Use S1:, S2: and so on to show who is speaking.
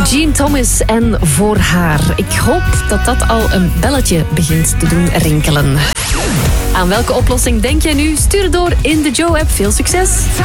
S1: Jean Thomas en Voor haar. Ik hoop dat dat al een belletje begint te doen rinkelen. Aan welke oplossing denk jij nu? Stuur het door in de Joe-app. Veel succes!